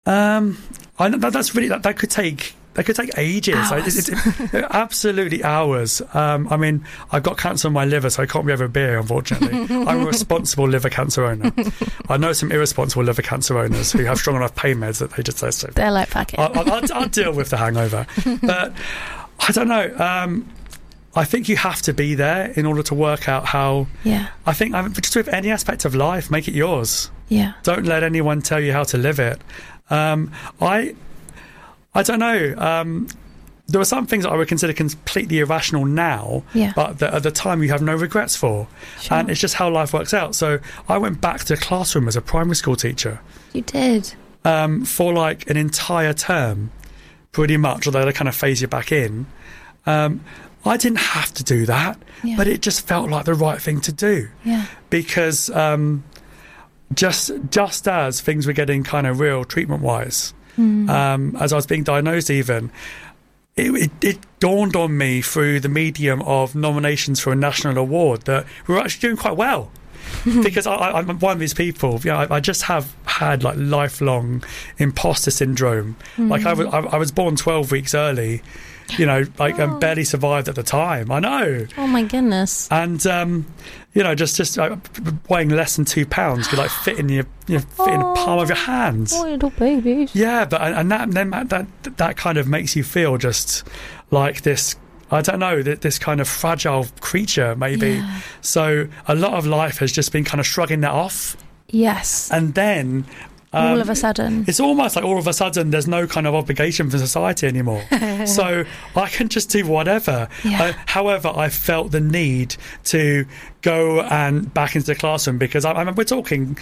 I know that could take ages. Hours. Absolutely hours. I mean, I've got cancer on my liver, so I can't be over a beer, unfortunately. I'm a responsible liver cancer owner. I know some irresponsible liver cancer owners who have strong enough pain meds that they just say so. They're like, fuck it. I'll deal with the hangover. But I don't know. I think you have to be there in order to work out how. Yeah. I think just with any aspect of life, make it yours. Yeah. Don't let anyone tell you how to live it. I don't know. There were some things that I would consider completely irrational now, but that at the time you have no regrets for. Sure. And it's just how life works out. So I went back to the classroom as a primary school teacher. You did? For like an entire term, pretty much, although they kind of phase you back in. I didn't have to do that, but it just felt like the right thing to do. Yeah. Because just as things were getting kind of real treatment-wise, as I was being diagnosed even, it dawned on me through the medium of nominations for a national award that we were actually doing quite well. Because I'm one of these people, I just have had like lifelong imposter syndrome. Like I was born 12 weeks early, and barely survived at the time. I know. Oh my goodness. And just weighing less than 2 pounds could like fit in fit in the palm of your hands. Oh, little babies. Yeah, but and that kind of makes you feel just like this. I don't know, this kind of fragile creature, maybe. Yeah. So a lot of life has just been kind of shrugging that off. Yes. And then all of a sudden, it's almost like all of a sudden there's no kind of obligation for society anymore. So I can just do whatever. Yeah. However, I felt the need to go and back into the classroom because we're talking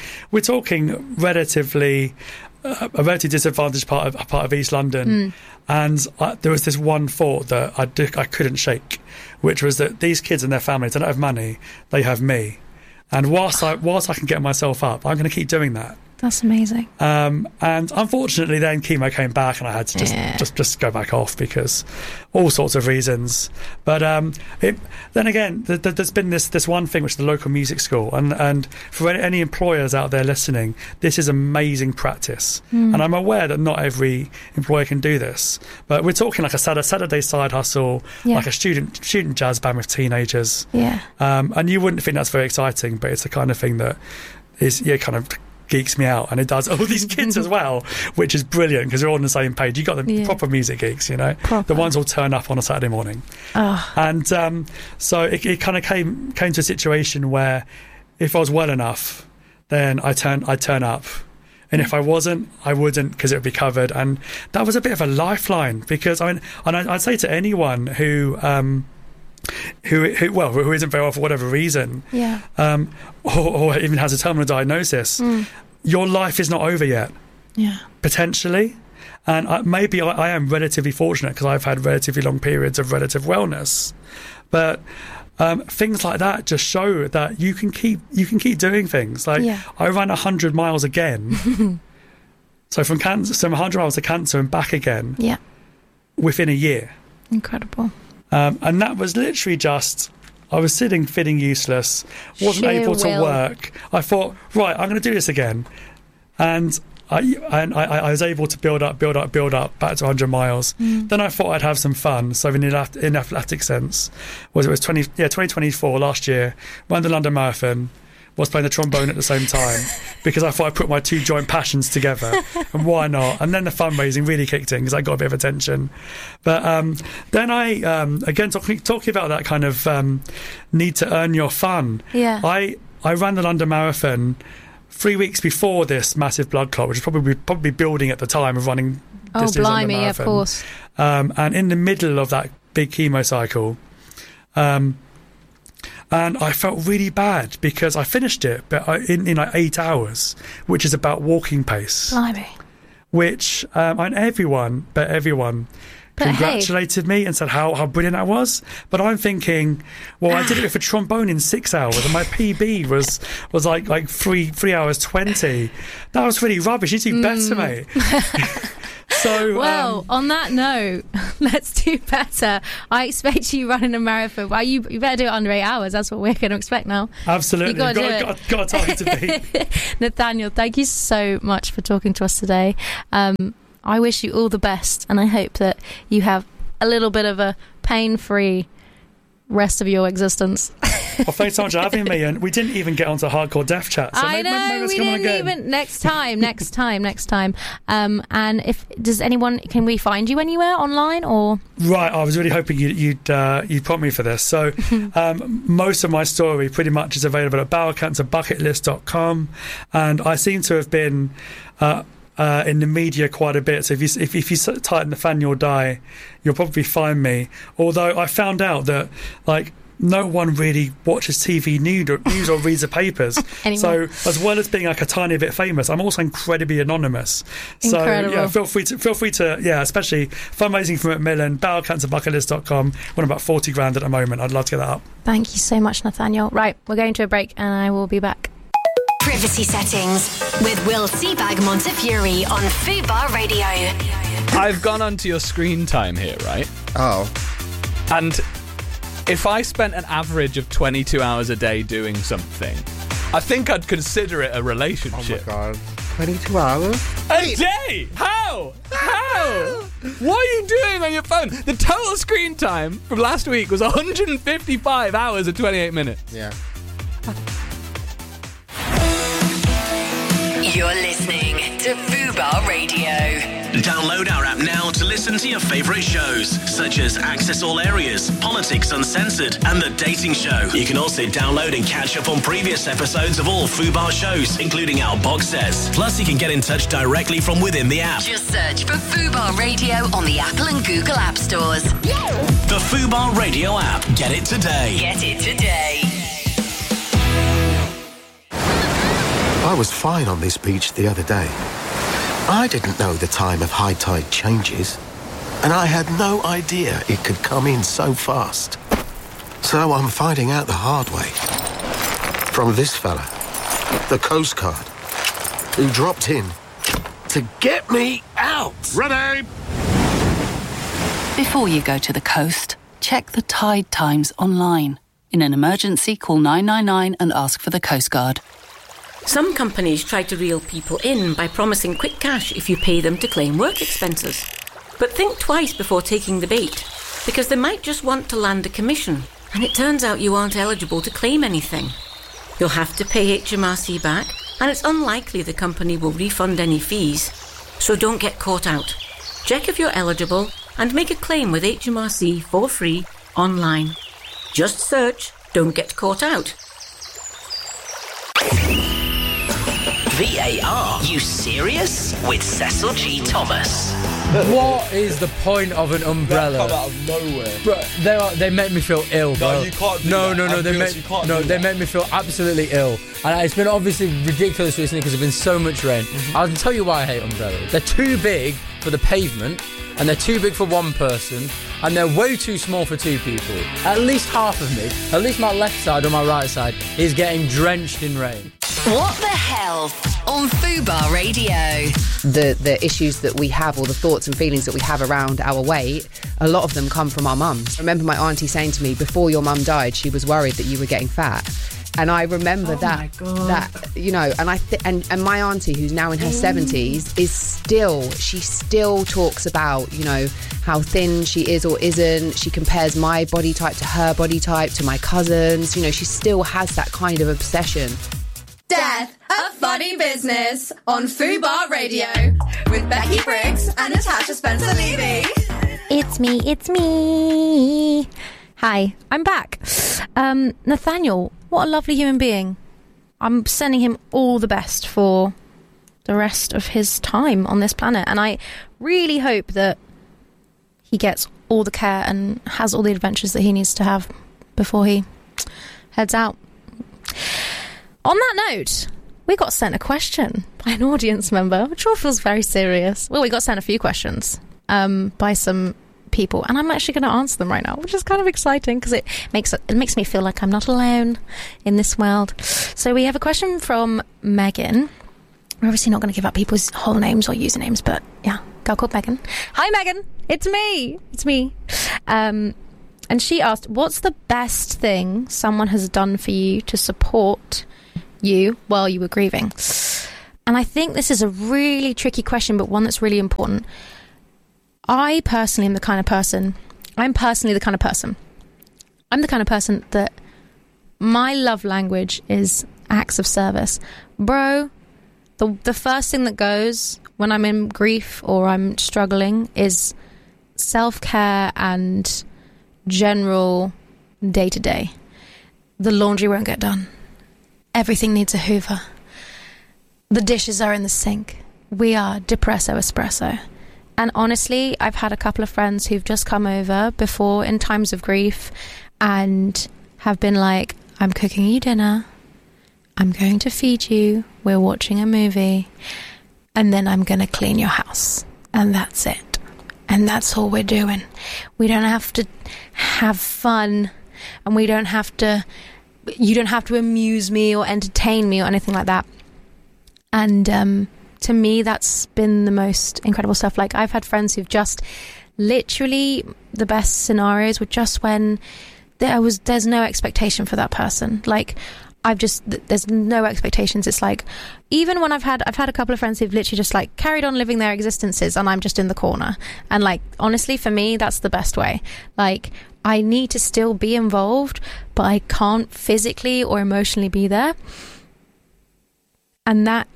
relatively a relatively disadvantaged part of East London. And there was this one thought that I couldn't shake, which was that these kids and their families, they don't have money, they have me. And whilst I can get myself up, I'm going to keep doing that. That's amazing. And unfortunately, then chemo came back, and I had to just go back off because all sorts of reasons. But then again, there's been this one thing, which is the local music school, and for any employers out there listening, this is amazing practice. And I'm aware that not every employer can do this, but we're talking like a Saturday side hustle, like a student jazz band with teenagers. Yeah. And you wouldn't think that's very exciting, but it's the kind of thing that is kind of geeks me out, and it does all these kids as well, which is brilliant because they're all on the same page. You got the proper music geeks, the ones who'll turn up on a Saturday morning. And so it kind of came to a situation where if I was well enough, then I'd turn up, and if I wasn't, I wouldn't, because it would be covered. And that was a bit of a lifeline, because I'd say to anyone who isn't very well for whatever reason, or even has a terminal diagnosis, your life is not over yet. Potentially. And maybe I am relatively fortunate because I've had relatively long periods of relative wellness, but things like that just show that you can keep doing things. Like I ran 100 miles again, so from 100 miles to cancer and back again, within a year. Incredible. And that was literally just, I was sitting feeling useless, wasn't able to work. I thought, right, I'm going to do this again. And I was able to build up back to 100 miles. Then I thought I'd have some fun. So in athletic sense, it was 2024 last year, ran the London Marathon, was playing the trombone at the same time because I thought I'd put my two joint passions together, and why not? And then the fundraising really kicked in because I got a bit of attention. But then I again talking about that kind of need to earn your fun. I ran the London Marathon 3 weeks before this massive blood clot, which was probably building at the time of running this London Marathon. Of course. And in the middle of that big chemo cycle, and I felt really bad because I finished it, but in like 8 hours, which is about walking pace. Blimey. Which and everyone congratulated me and said how brilliant I was. But I'm thinking, well, I did it with a trombone in 6 hours, and my PB was like 3 hours 20. That was really rubbish. You do better, mate. So, well, on that note, let's do better. I expect you running a marathon. Well, you better do it under 8 hours. That's what we're going to expect now. Absolutely. You've got a target to beat. Nathaniel, thank you so much for talking to us today. I wish you all the best, and I hope that you have a little bit of a pain-free rest of your existence. Well, thanks so much for having me, and we didn't even get onto Hardcore Death Chat. So I know, we didn't even. Next time. And can we find you anywhere online or? Right, I was really hoping you'd prompt me for this. So, most of my story pretty much is available at bowelcancerbucketlist.com, and I seem to have been in the media quite a bit. So if you type Nathaniel Dye, you'll probably find me. Although I found out that no one really watches TV news or reads the papers. So as well as being a tiny bit famous, I'm also incredibly anonymous. Incredible. So feel free to especially fundraising for Macmillan, bowelcancerbucketlist.com. We're on about 40 grand at the moment. I'd love to get that up. Thank you so much, Nathaniel. Right, we're going to a break and I will be back. Privacy Settings with Will Seabag Montefiore on Fubar Radio. I've gone onto your screen time here, right? Oh. And if I spent an average of 22 hours a day doing something, I think I'd consider it a relationship. Oh my God. 22 hours? A day? How? What are you doing on your phone? The total screen time from last week was 155 hours and 28 minutes. Yeah. You're listening to Fubar Radio. Download our app now to listen to your favourite shows, such as Access All Areas, Politics Uncensored, and The Dating Show. You can also download and catch up on previous episodes of all Fubar shows, including our box sets. Plus, you can get in touch directly from within the app. Just search for Fubar Radio on the Apple and Google App Stores. The Fubar Radio app. Get it today. Get it today. I was fine on this beach the other day. I didn't know the time of high tide changes, and I had no idea it could come in so fast. So I'm finding out the hard way. From this fella, the Coast Guard, who dropped in to get me out. Ready? Before you go to the coast, check the tide times online. In an emergency, call 999 and ask for the Coast Guard. Some companies try to reel people in by promising quick cash if you pay them to claim work expenses. But think twice before taking the bait, because they might just want to land a commission, and it turns out you aren't eligible to claim anything. You'll have to pay HMRC back, and it's unlikely the company will refund any fees. So don't get caught out. Check if you're eligible and make a claim with HMRC for free online. Just search "Don't Get Caught Out." VAR, you serious? With Cecil G. Thomas. What is the point of an umbrella? They come out of nowhere. Bro, they make me feel ill, bro. No, you can't do no, that. No, they make me feel absolutely ill. And it's been obviously ridiculous recently because there's been so much rain. I'll tell you why I hate umbrellas. They're too big for the pavement, and they're too big for one person, and they're way too small for two people. At least half of me, at least my left side or my right side, is getting drenched in rain. What the hell on Fubar Radio? The issues that we have, or the thoughts and feelings that we have around our weight, a lot of them come from our mums. I remember my auntie saying to me, before your mum died, she was worried that you were getting fat. And I remember that, you know, and and my auntie, who's now in her 70s, she still talks about, you know, how thin she is or isn't. She compares my body type to her body type, to my cousins. You know, she still has that kind of obsession. Death of Funny Business on Fubar Radio with Becky Briggs and Natasha Spencer-Levy. It's me. Hi, I'm back. Nathaniel, what a lovely human being. I'm sending him all the best for the rest of his time on this planet, and I really hope that he gets all the care and has all the adventures that he needs to have before he heads out. On that note, we got sent a question by an audience member, which all feels very serious. Well, we got sent a few questions by some people, and I'm actually going to answer them right now, which is kind of exciting because it makes me feel like I'm not alone in this world. So we have a question from Megan. We're obviously not going to give out people's whole names or usernames, but yeah, girl called Megan. Hi, Megan. It's me. And she asked, what's the best thing someone has done for you to support you while you were grieving? And I think this is a really tricky question, but one that's really important. I'm personally the kind of person that my love language is acts of service. Bro, the first thing that goes when I'm in grief or I'm struggling is self-care and general day-to-day. The laundry won't get done. Everything needs a hoover. The dishes are in the sink. We are depresso espresso. And honestly, I've had a couple of friends who've just come over before in times of grief and have been like, I'm cooking you dinner, I'm going to feed you, we're watching a movie, and then I'm going to clean your house. And that's it. And that's all we're doing. We don't have to have fun, and you don't have to amuse me or entertain me or anything like that. And to me, that's been the most incredible stuff. Like, I've had friends who've just literally, the best scenarios were just when there's no expectation for that person. Like, there's no expectations. It's like, even when I've had a couple of friends who've literally just like carried on living their existences and I'm just in the corner. And like, honestly, for me, that's the best way. Like, I need to still be involved, but I can't physically or emotionally be there. And that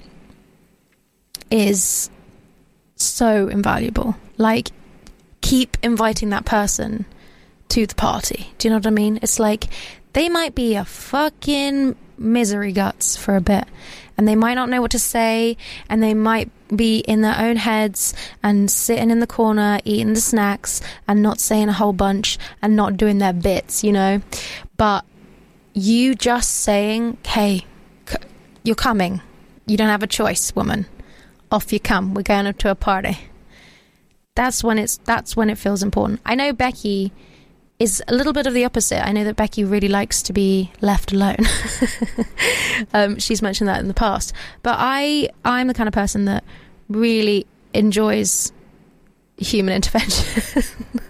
is so invaluable. Like, keep inviting that person to the party. Do you know what I mean? It's like, they might be a fucking misery guts for a bit, and they might not know what to say, and they might be in their own heads and sitting in the corner eating the snacks and not saying a whole bunch and not doing their bits, you know. But you just saying, hey, you're coming, you don't have a choice, woman, off you come, we're going up to a party. That's when it feels important. I know Becky is a little bit of the opposite. I know that Becky really likes to be left alone. She's mentioned that in the past. But I'm the kind of person that really enjoys human intervention.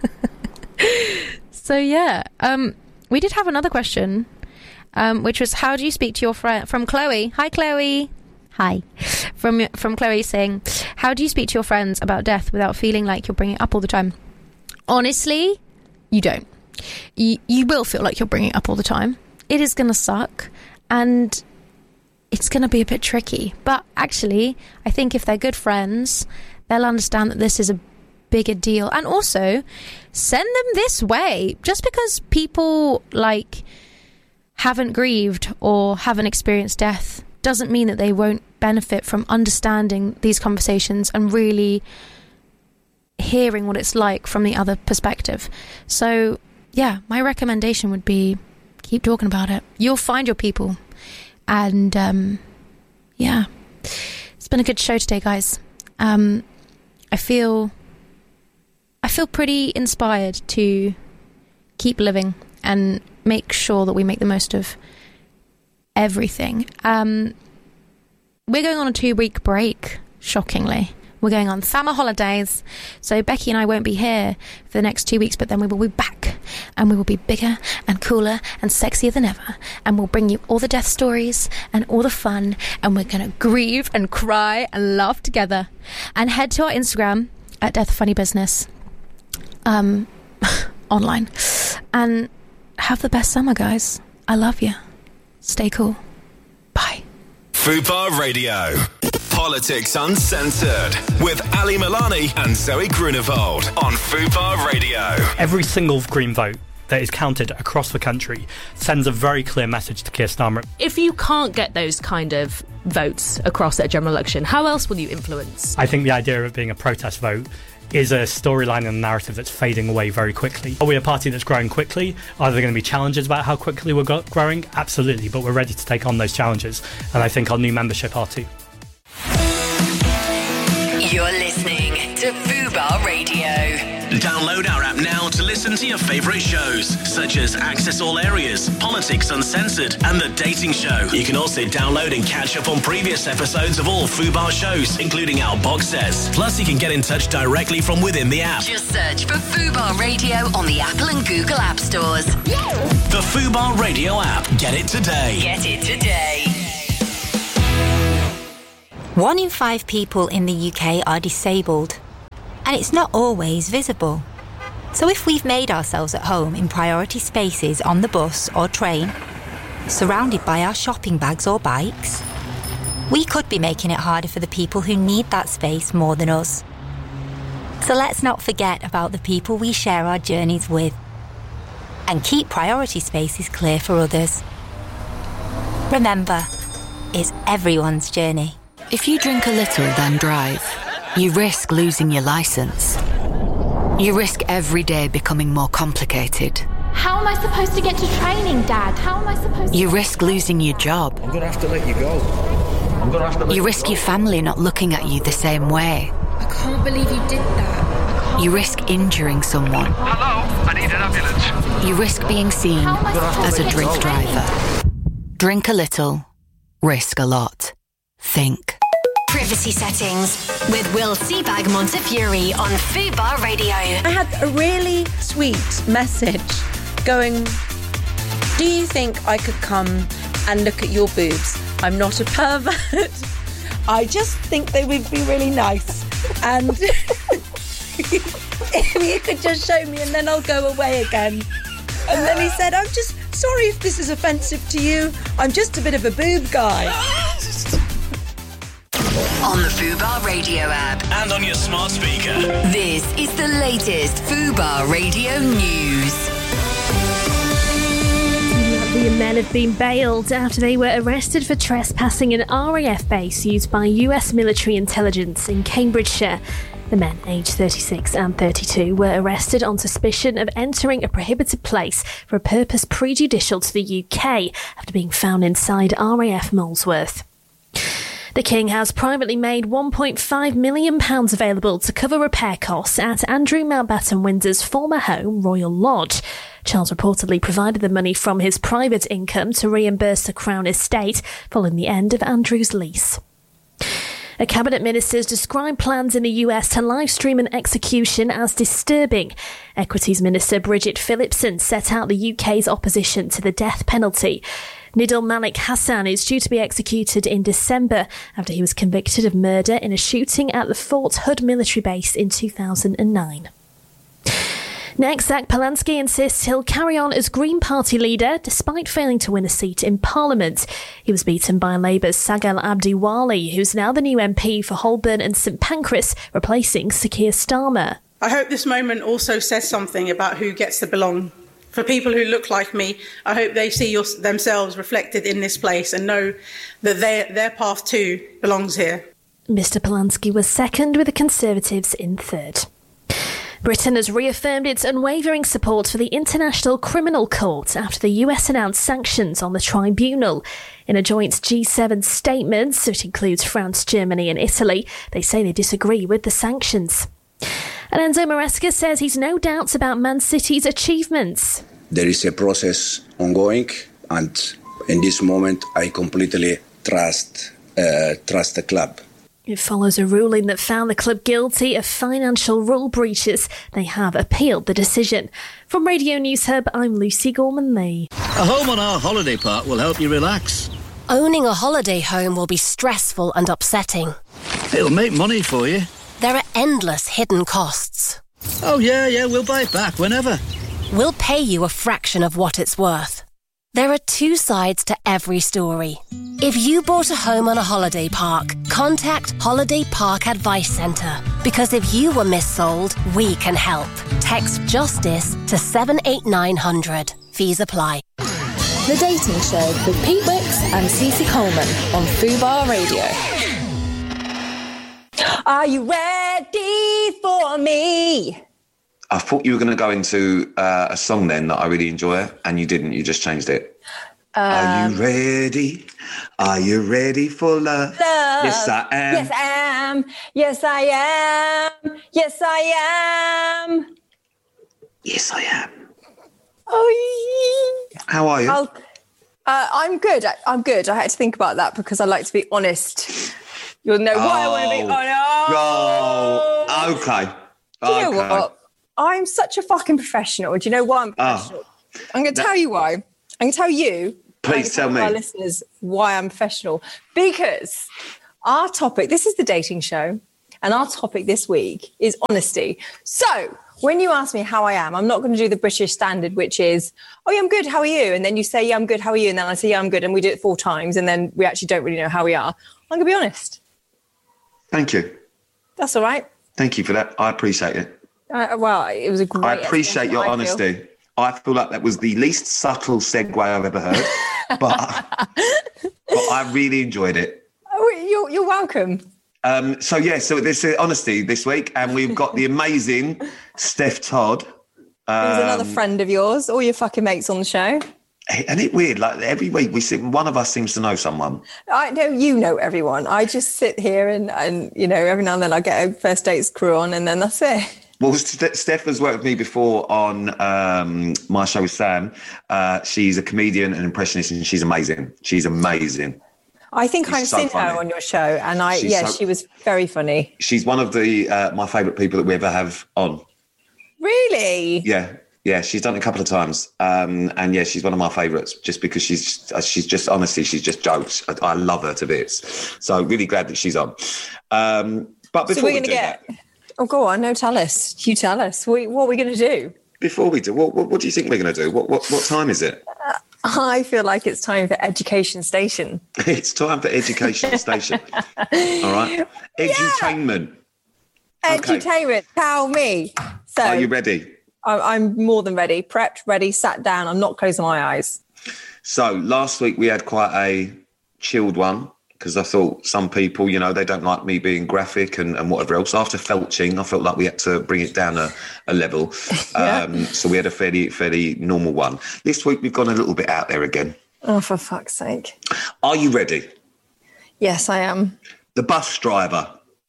So yeah, we did have another question, which was, how do you speak to your friend? From Chloe. Hi, Chloe. Hi. From Chloe saying, how do you speak to your friends about death without feeling like you're bringing it up all the time? Honestly, you don't. You will feel like you're bringing it up all the time. It is going to suck, and it's going to be a bit tricky. But actually, I think if they're good friends, they'll understand that this is a bigger deal. And also, send them this way. Just because people like haven't grieved or haven't experienced death doesn't mean that they won't benefit from understanding these conversations and really hearing what it's like from the other perspective. So yeah, my recommendation would be, keep talking about it. You'll find your people. And yeah, it's been a good show today, guys. I feel pretty inspired to keep living and make sure that we make the most of everything. We're going on a 2-week break, shockingly. We're going on summer holidays, so Becky and I won't be here for the next 2 weeks, but then we will be back, and we will be bigger and cooler and sexier than ever, and we'll bring you all the death stories and all the fun, and we're going to grieve and cry and laugh together. And head to our Instagram at Death Funny Business online, and have the best summer, guys. I love you. Stay cool. Bye. Fubar Radio. Politics Uncensored with Ali Milani and Zoe Grunewald on Fubar Radio. Every single Green vote that is counted across the country sends a very clear message to Keir Starmer. If you can't get those kind of votes across at a general election, how else will you influence? I think the idea of it being a protest vote is a storyline and a narrative that's fading away very quickly. Are we a party that's growing quickly? Are there going to be challenges about how quickly we're growing? Absolutely, but we're ready to take on those challenges, and I think our new membership are too. You're listening to Fubar Radio. Download our app now to listen to your favourite shows, such as Access All Areas, Politics Uncensored, and The Dating Show. You can also download and catch up on previous episodes of all Fubar shows, including our box sets. Plus, you can get in touch directly from within the app. Just search for Fubar Radio on the Apple and Google App Stores. The Fubar Radio app. Get it today. Get it today. 1 in 5 people in the UK are disabled, and it's not always visible. So if we've made ourselves at home in priority spaces on the bus or train, surrounded by our shopping bags or bikes, we could be making it harder for the people who need that space more than us. So let's not forget about the people we share our journeys with, and keep priority spaces clear for others. Remember, it's everyone's journey. If you drink a little, then drive, you risk losing your licence. You risk every day becoming more complicated. How am I supposed to get to training, Dad? How am I supposed to... You risk losing your job. I'm going to have to let you go. You risk your family not looking at you the same way. I can't believe you did that. You risk injuring someone. Hello, I need an ambulance. You risk being seen as a drink driver. Drink a little, risk a lot. Think. Privacy settings with Will Seabag Montefiore on Fubar Radio. I had a really sweet message going, do you think I could come and look at your boobs? I'm not a pervert. I just think they would be really nice. And if you could just show me and then I'll go away again. And then he said, I'm just sorry if this is offensive to you. I'm just a bit of a boob guy. On the Fubar Radio app. And on your smart speaker. This is the latest Fubar Radio news. The men have been bailed after they were arrested for trespassing an RAF base used by US military intelligence in Cambridgeshire. The men, aged 36 and 32, were arrested on suspicion of entering a prohibited place for a purpose prejudicial to the UK after being found inside RAF Molesworth. The King has privately made £1.5 million available to cover repair costs at Andrew Mountbatten Windsor's former home, Royal Lodge. Charles reportedly provided the money from his private income to reimburse the Crown estate following the end of Andrew's lease. A cabinet minister's described plans in the US to live-stream an execution as disturbing. Equities Minister Bridget Phillipson set out the UK's opposition to the death penalty. Nidal Malik Hassan is due to be executed in December after he was convicted of murder in a shooting at the Fort Hood military base in 2009. Next, Zach Polanski insists he'll carry on as Green Party leader despite failing to win a seat in Parliament. He was beaten by Labour's Sagal Abdiwali, who's now the new MP for Holborn and St Pancras, replacing Sir Keir Starmer. I hope this moment also says something about who gets to belong. For people who look like me, I hope they see themselves reflected in this place and know that their path too belongs here. Mr Polanski was second, with the Conservatives in third. Britain has reaffirmed its unwavering support for the International Criminal Court after the US announced sanctions on the tribunal. In a joint G7 statement, which includes France, Germany and Italy, they say they disagree with the sanctions. And Enzo Maresca says he's no doubts about Man City's achievements. There is a process ongoing, and in this moment I completely trust the club. It follows a ruling that found the club guilty of financial rule breaches. They have appealed the decision. From Radio News Hub, I'm Lucy Gorman-Lee. A home on our holiday park will help you relax. Owning a holiday home will be stressful and upsetting. It'll make money for you. There are endless hidden costs. Oh, yeah, we'll buy it back whenever. We'll pay you a fraction of what it's worth. There are two sides to every story. If you bought a home on a holiday park, contact Holiday Park Advice Centre. Because if you were missold, we can help. Text JUSTICE to 78900. Fees apply. The Dating Show with Pete Wicks and Cece Coleman on Fubar Radio. Are you ready for me? I thought you were going to go into a song then that I really enjoy, and you didn't. You just changed it. Are you ready? Are you ready for love? Yes, I am. Yes, I am. Yes, I am. Yes, I am. Yes, I am. Oh, how are you? I'm good. I'm good. I had to think about that because I like to be honest. You'll know why I want to be honest. Oh, okay. Do you know what? I'm such a fucking professional. Do you know why I'm professional? I'm going to tell you why. I'm going to tell you. Please tell me. Our listeners why I'm professional. Because our topic, this is the dating show, and our topic this week is honesty. So when you ask me how I am, I'm not going to do the British standard, which is, oh, yeah, I'm good, how are you? And then you say, yeah, I'm good, how are you? And then I say, yeah, I'm good. And we do it 4 times. And then we actually don't really know how we are. I'm going to be honest. Thank you. That's all right. Thank you for that. I appreciate it. Well, it was a great... I appreciate your honesty. I feel like that was the least subtle segue I've ever heard, but I really enjoyed it. Oh, you're welcome. So this is honesty this week, and we've got the amazing Steph Todd. Who's another friend of yours, all your fucking mates on the show. Isn't it weird? Like every week one of us seems to know someone. I know you know everyone. I just sit here and you know, every now and then I get a First Dates crew on, and then that's it. Well, Steph has worked with me before on my show with Sam. She's a comedian and impressionist, and she's amazing. She's amazing. I think I've seen her on your show, and she was very funny. She's one of the my favourite people that we ever have on. Really? Yeah, she's done it a couple of times, and yeah, she's one of my favourites just because she's just honestly, she's just jokes. I love her to bits. So really glad that she's on. But before we do that. Oh, go on. No, tell us. You tell us. What are we going to do? Before we do, what do you think we're going to do? What time is it? I feel like it's time for Education Station. It's time for Education Station. All right. Edutainment. Yeah. Edutainment. Tell me. So, are you ready? I'm more than ready. Prepped, ready, sat down. I'm not closing my eyes. So last week we had quite a chilled one, because I thought some people, you know, they don't like me being graphic and whatever else. After felching, I felt like we had to bring it down a level. So we had a fairly normal one. This week, we've gone a little bit out there again. Oh, for fuck's sake. Are you ready? Yes, I am. The bus driver.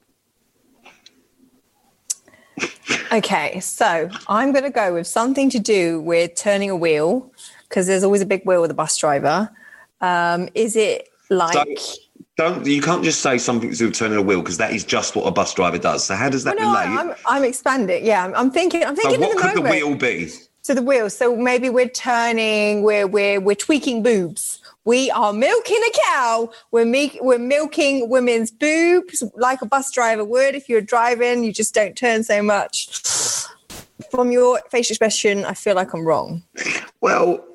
Okay, so I'm going to go with something to do with turning a wheel, because there's always a big wheel with a bus driver. Is it like... You can't just say something to do with turning a wheel, because that is just what a bus driver does. So how does that relate? I'm expanding. Yeah, I'm thinking. So what could the wheel be? So the wheel. So maybe we're turning. We're tweaking boobs. We are milking a cow. We're milking women's boobs like a bus driver would. If you're driving, you just don't turn so much. From your facial expression, I feel like I'm wrong. Well.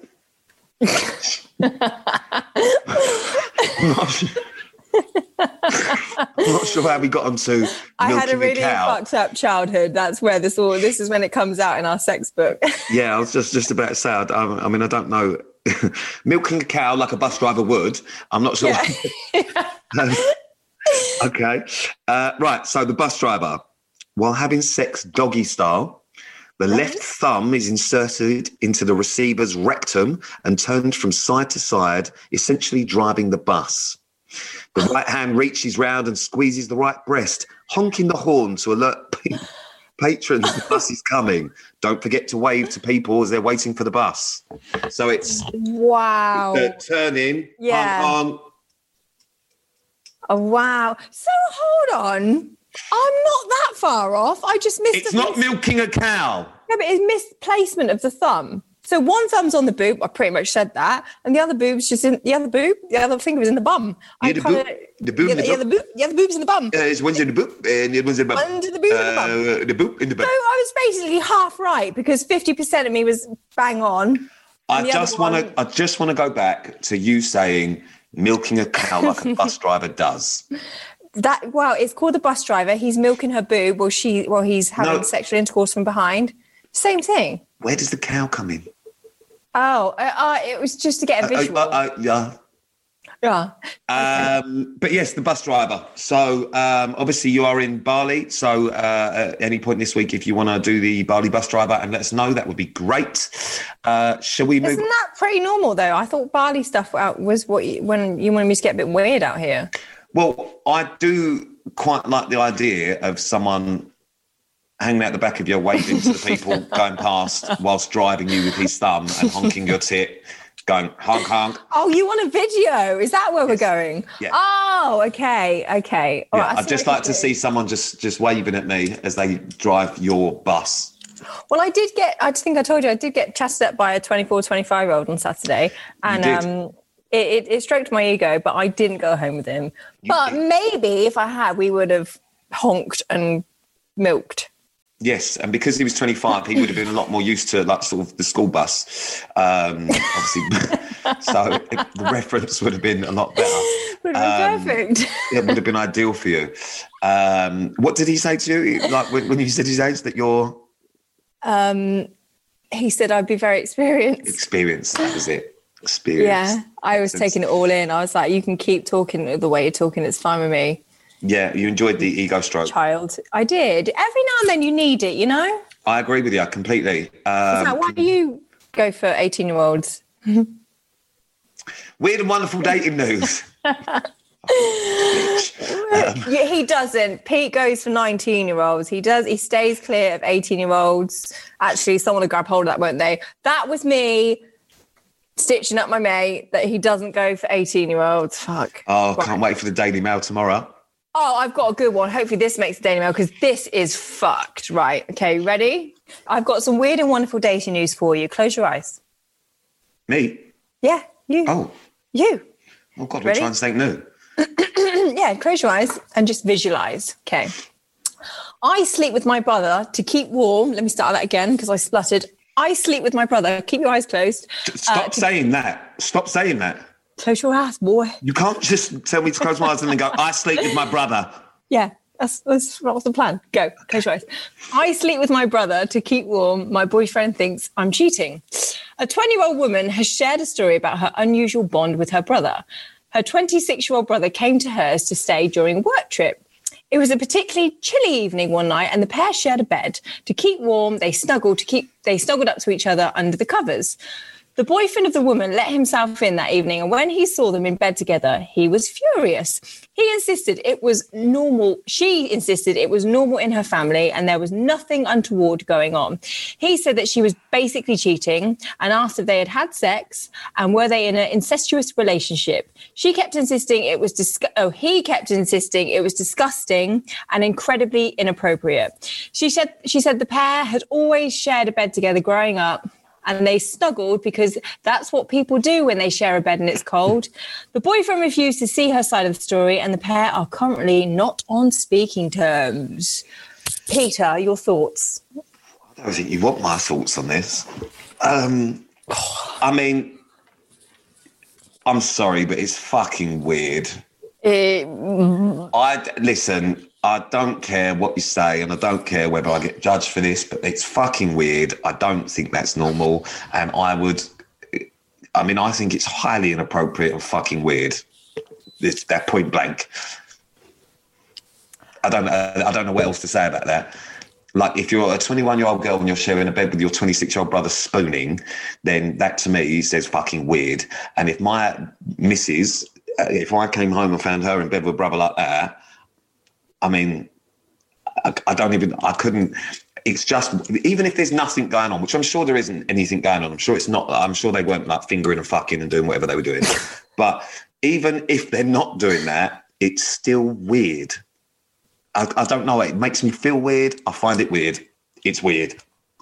I'm not sure how we got onto milking I had a really fucked up childhood. That's where this is when it comes out in our sex book. Yeah, I was just about to say, I mean, I don't know. Milking a cow like a bus driver would. I'm not sure. Yeah. Okay. Right, so the bus driver, while having sex doggy style, the left thumb is inserted into the receiver's rectum and turned from side to side, essentially driving the bus. The right hand reaches round and squeezes the right breast, honking the horn to alert patrons the bus is coming. Don't forget to wave to people as they're waiting for the bus. So it's turning. Yeah. Honk. Oh, wow. So hold on. I'm not that far off. I just missed. It's not milking a cow. No, but it's misplacement of the thumb. So one thumb's on the boob. I pretty much said that, and the other boob's just in the other boob. The other finger was in the bum. The boob's in the bum. It's one's in the boob, and the other one's in the bum. Under the boob in the bum. The boob in the bum. So I was basically half right because 50% of me was bang on. I just want to go back to you saying milking a cow like a bus driver does. It's called the bus driver. He's milking her boob while he's having sexual intercourse from behind. Same thing. Where does the cow come in? Oh, it was just to get a visual. Yeah. But yes, the bus driver. So obviously you are in Bali. So at any point this week, if you want to do the Bali bus driver and let us know, that would be great. Shall we move? Isn't that pretty normal though? I thought Bali stuff was when you wanted me to get a bit weird out here. Well, I do quite like the idea of someone hanging out the back of you, waving to the people going past whilst driving you with his thumb and honking your tit, going honk, honk. Oh, you want a video? Is that where we're going? Yeah. Oh, okay. All Yeah, right, I'd just like to see someone just waving at me as they drive your bus. Well, I think I told you, I did get chatted up by a 24, 25-year-old on Saturday. And it stroked my ego, but I didn't go home with him. But maybe if I had, we would have honked and milked. Yes, and because he was 25, he would have been a lot more used to like sort of the school bus, obviously. So the reference would have been a lot better. Would have been perfect. It would have been ideal for you. What did he say to you? Like when you said his age, that you're... He said I'd be very experienced. Experienced, that was it. Experience. Yeah, I was taking it all in. I was like, you can keep talking the way you're talking. It's fine with me. Yeah, you enjoyed the ego stroke. Child. I did. Every now and then you need it, you know? I agree with you completely. Why do you go for 18-year-olds? Weird and wonderful dating news. He doesn't. Pete goes for 19-year-olds. He stays clear of 18-year-olds. Actually, someone will grab hold of that, won't they? That was me stitching up my mate that he doesn't go for 18-year-olds. Fuck. Oh, right. Can't wait for the Daily Mail tomorrow. Oh, I've got a good one. Hopefully this makes the Daily Mail because this is fucked. Right. Okay, ready? I've got some weird and wonderful dating news for you. Close your eyes. Me? Yeah, you. Oh. You. Oh, God, we're trying to think new. Yeah, close your eyes and just visualise. Okay. I sleep with my brother to keep warm. Let me start that again because I spluttered. I sleep with my brother. Keep your eyes closed. Stop saying that. Stop saying that. Close your eyes, boy. You can't just tell me to close my eyes and then go, I sleep with my brother. Yeah, that's the plan. Go, close your eyes. I sleep with my brother to keep warm. My boyfriend thinks I'm cheating. A 20-year-old woman has shared a story about her unusual bond with her brother. Her 26-year-old brother came to hers to stay during a work trip. It was a particularly chilly evening one night and the pair shared a bed. To keep warm, they snuggled up to each other under the covers. The boyfriend of the woman let himself in that evening, and when he saw them in bed together, he was furious. He insisted it was normal. She insisted it was normal in her family and there was nothing untoward going on. He said that she was basically cheating and asked if they had sex and were they in an incestuous relationship. He kept insisting it was disgusting and incredibly inappropriate. She said the pair had always shared a bed together growing up. And they snuggled because that's what people do when they share a bed and it's cold. The boyfriend refused to see her side of the story and the pair are currently not on speaking terms. Peter, your thoughts? I don't think you want my thoughts on this. I mean, I'm sorry, but it's fucking weird. Listen, I don't care what you say and I don't care whether I get judged for this, but it's fucking weird. I don't think that's normal. And I think it's highly inappropriate and fucking weird. It's that point blank. I don't know what else to say about that. Like, if you're a 21-year-old girl and you're sharing a bed with your 26-year-old brother spooning, then that to me says fucking weird. And if my missus, if I came home and found her in bed with a brother like that, I mean, I couldn't, it's just, even if there's nothing going on, which I'm sure there isn't anything going on, I'm sure they weren't like fingering and fucking and doing whatever they were doing. But even if they're not doing that, it's still weird. I don't know, it makes me feel weird. I find it weird. It's weird.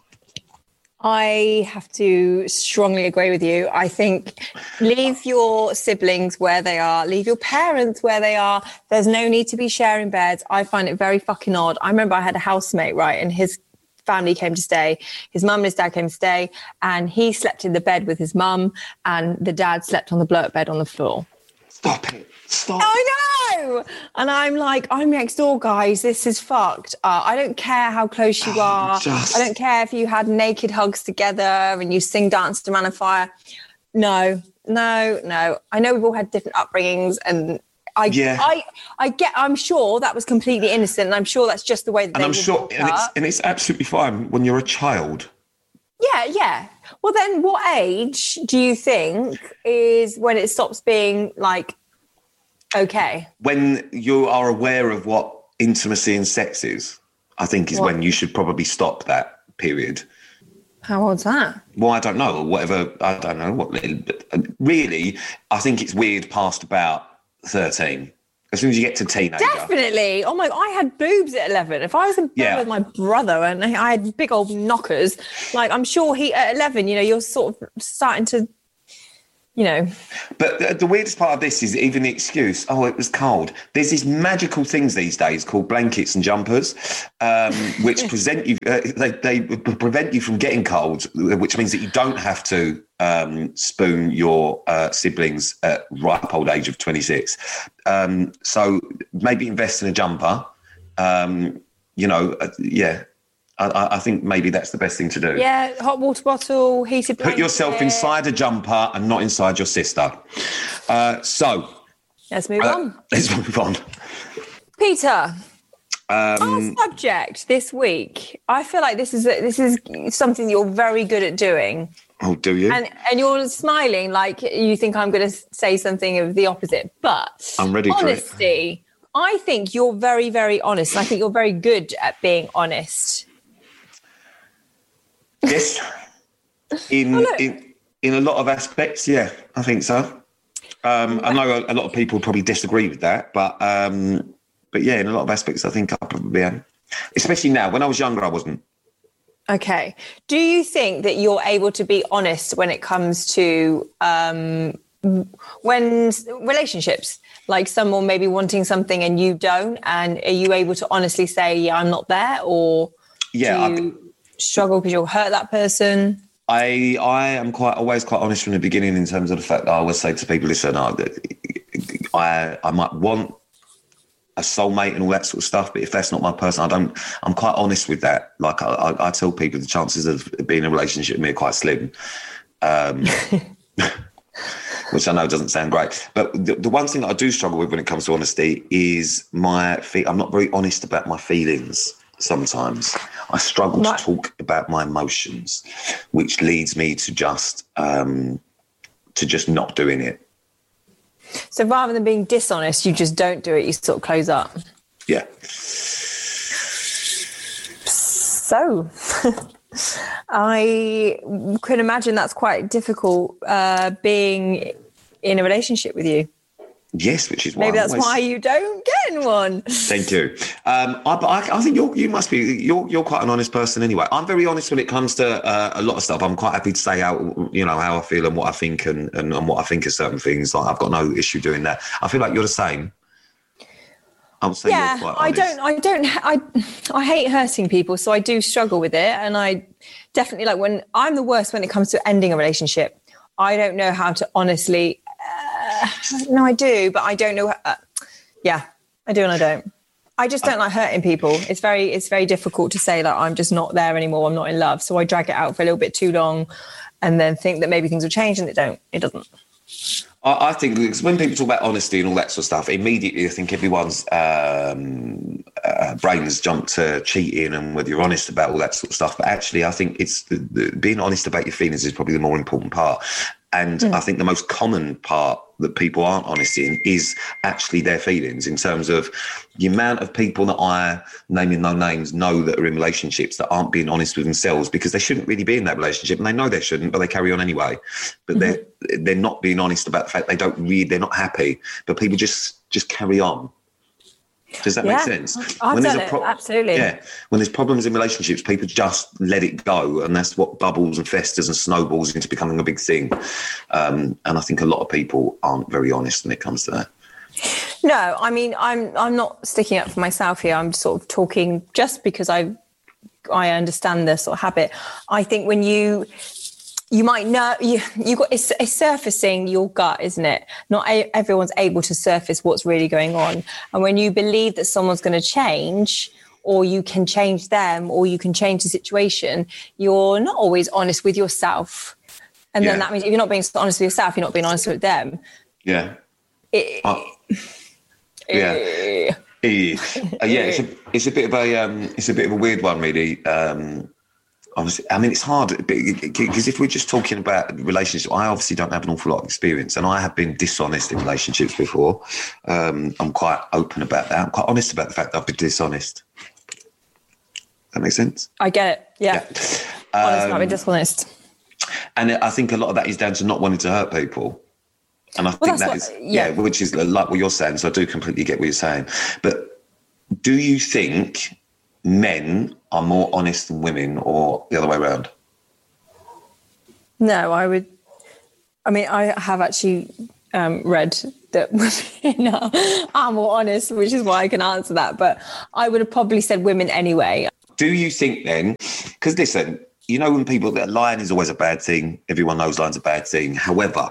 I have to strongly agree with you. I think leave your siblings where they are, leave your parents where they are. There's no need to be sharing beds. I find it very fucking odd. I remember I had a housemate, right, and his family came to stay. His mum and his dad came to stay, and he slept in the bed with his mum, and the dad slept on the blow-up bed on the floor. Stop it. Stop. I know. And I'm like, I'm next door, guys. This is fucked. I don't care how close you are. I don't care if you had naked hugs together and you sing Dance to Man on Fire. No. I know we've all had different upbringings and I'm sure that was completely innocent and I'm sure that's just the way that and they I'm sure and it's absolutely fine when you're a child. Yeah. Well, then what age do you think is when it stops being like, okay? When you are aware of what intimacy and sex is. I think is when you should probably stop that period. How old's that? Well, I don't know, or whatever. I don't know what. Really, I think it's weird past about 13. As soon as you get to teenager. Definitely. Oh my! I had boobs at 11. If I was in bed with my brother and I had big old knockers, like I'm sure he at 11, you're sort of starting to, But the weirdest part of this is even the excuse, it was cold. There's these magical things these days called blankets and jumpers, which present you, they prevent you from getting cold, which means that you don't have to spoon your siblings at ripe old age of 26. So maybe invest in a jumper, I think maybe that's the best thing to do. Yeah, hot water bottle, heated blanket. Put yourself inside a jumper and not inside your sister. So let's move on. Let's move on. Peter, our subject this week. I feel like this is something you're very good at doing. Oh, do you? And you're smiling like you think I'm going to say something of the opposite, but I'm ready for it. Honesty. I think you're very, very honest. And I think you're very good at being honest. Yes, in a lot of aspects, yeah, I think so. I know a lot of people probably disagree with that, but yeah, in a lot of aspects, I think I probably am. Especially now. When I was younger, I wasn't. Okay. Do you think that you're able to be honest when it comes to when relationships, like someone maybe wanting something and you don't, and are you able to honestly say, yeah, I'm not there, or do you struggle because you'll hurt that person? I am always quite honest from the beginning in terms of the fact that I always say to people, listen, I might want a soulmate and all that sort of stuff, but if that's not my person, I'm quite honest with that. Like I tell people the chances of being in a relationship with me are quite slim. Which I know doesn't sound great. But the one thing that I do struggle with when it comes to honesty is I'm not very honest about my feelings. Sometimes I struggle to talk about my emotions, which leads me to just not doing it. So rather than being dishonest, you just don't do it. You sort of close up. Yeah. So I can imagine that's quite difficult being in a relationship with you. Yes, which is why maybe that's why you don't get in one. Thank you. I think you must be. You're quite an honest person anyway. I'm very honest when it comes to a lot of stuff. I'm quite happy to say how I feel and what I think and what I think of certain things. Like I've got no issue doing that. I feel like you're the same. I would say you're quite honest. I hate hurting people, so I do struggle with it, and I definitely when I'm the worst when it comes to ending a relationship. I don't know how to honestly. No, I do, but I don't know. I do and I don't. I just don't like hurting people. It's very difficult to say that I'm just not there anymore. I'm not in love. So I drag it out for a little bit too long and then think that maybe things will change, and it doesn't. I think when people talk about honesty and all that sort of stuff, immediately I think everyone's brains jump to cheating and whether you're honest about all that sort of stuff. But actually, I think it's being honest about your feelings is probably the more important part. And I think the most common part that people aren't honest in is actually their feelings, in terms of the amount of people that I, naming no names, know that are in relationships that aren't being honest with themselves because they shouldn't really be in that relationship, and they know they shouldn't, but they carry on anyway. But they're not being honest about the fact they're not happy, but people just carry on. Does that make sense? I've done it, absolutely. Yeah. When there's problems in relationships, people just let it go. And that's what bubbles and festers and snowballs into becoming a big thing. And I think a lot of people aren't very honest when it comes to that. No, I mean, I'm not sticking up for myself here. I'm sort of talking just because I understand the sort of habit. I think when you might know, it's surfacing your gut, isn't it? Not everyone's able to surface what's really going on. And when you believe that someone's going to change, or you can change them, or you can change the situation, you're not always honest with yourself. And then that means if you're not being honest with yourself, you're not being honest with them. Yeah. It's a bit of a weird one, really. Honestly, I mean, it's hard because if we're just talking about relationships, I obviously don't have an awful lot of experience, and I have been dishonest in relationships before. I'm quite open about that. I'm quite honest about the fact that I've been dishonest. That makes sense? I get it. Yeah. Honest, not be dishonest. And I think a lot of that is down to not wanting to hurt people. And I think that is, which is like what you're saying. So I do completely get what you're saying. But do you think men are more honest than women, or the other way around? No, I have actually read that women are more honest, which is why I can answer that. But I would have probably said women anyway. Do you think then, because listen, you know, when people, lying is always a bad thing. Everyone knows lying's a bad thing. However,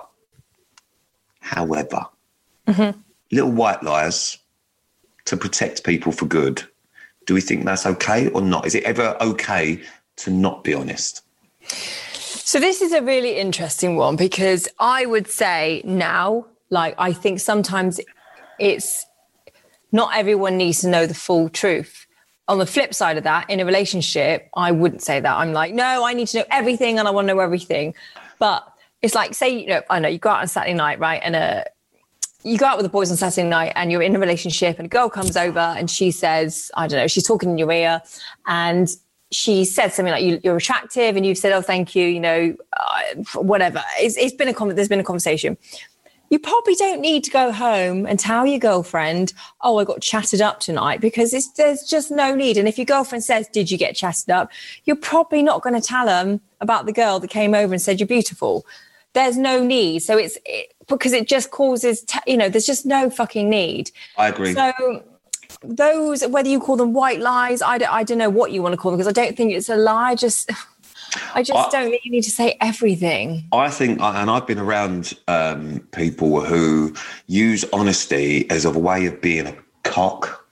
little white lies to protect people for good. Do we think that's okay or not? Is it ever okay to not be honest? So this is a really interesting one, because I would say now, like, I think sometimes it's not everyone needs to know the full truth. On the flip side of that, in a relationship, I wouldn't say that. I'm like, no, I need to know everything and I want to know everything. But it's like, say, you know, I know you go out on Saturday night, right? And you go out with the boys on Saturday night and you're in a relationship and a girl comes over and she says, I don't know, she's talking in your ear and she said something like, you're attractive, and you've said, oh, thank you, you know, whatever. There's been a conversation. You probably don't need to go home and tell your girlfriend, oh, I got chatted up tonight, because there's just no need. And if your girlfriend says, did you get chatted up? You're probably not going to tell them about the girl that came over and said you're beautiful. There's no need. So because it just causes, there's just no fucking need. I agree. So those, whether you call them white lies, I don't know what you want to call them, because I don't think it's a lie. I just don't think you need to say everything. I think, and I've been around people who use honesty as a way of being a cock.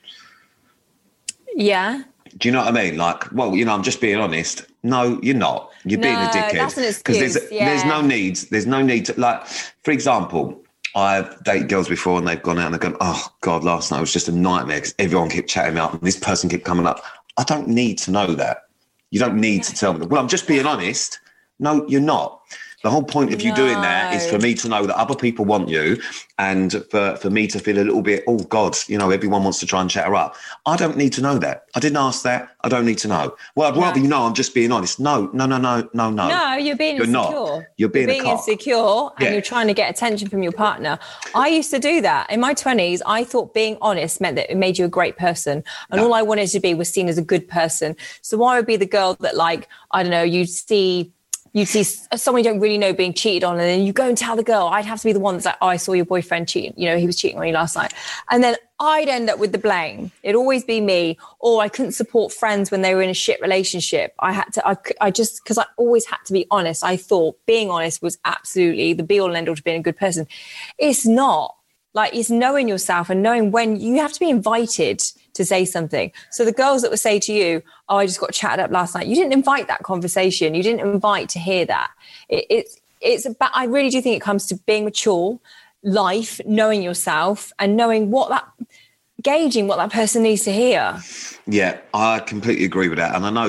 Yeah. Do you know what I mean? Like, well, you know, I'm just being honest. No, you're not. You're being a dickhead. That's an excuse. Because there's no need. There's no need to, like, for example, I've dated girls before and they've gone out and they've gone, oh, God, last night was just a nightmare because everyone kept chatting me up and this person kept coming up. I don't need to know that. You don't need to tell me. Well, I'm just being honest. No, you're not. The whole point of you doing that is for me to know that other people want you, and for me to feel a little bit, oh, God, you know, everyone wants to try and chat her up. I don't need to know that. I didn't ask that. I don't need to know. Well, I'd rather you know I'm just being honest. No. No, you're being insecure. Not. You're being insecure and you're trying to get attention from your partner. I used to do that. In my 20s, I thought being honest meant that it made you a great person. And all I wanted to be was seen as a good person. So I would be the girl that, like, I don't know, you'd see someone you don't really know being cheated on, and then you go and tell the girl. I'd have to be the one that's like, oh, I saw your boyfriend cheating. You know, he was cheating on you last night. And then I'd end up with the blame. It'd always be me. Or I couldn't support friends when they were in a shit relationship. Because I always had to be honest. I thought being honest was absolutely the be all and end all to being a good person. It's not. Like, it's knowing yourself and knowing when you have to be invited to say something. So the girls that would say to you, oh, I just got chatted up last night. You didn't invite that conversation. You didn't invite to hear that. It's about, I really do think it comes to being mature, life, knowing yourself and knowing gauging what that person needs to hear. Yeah, I completely agree with that. And I know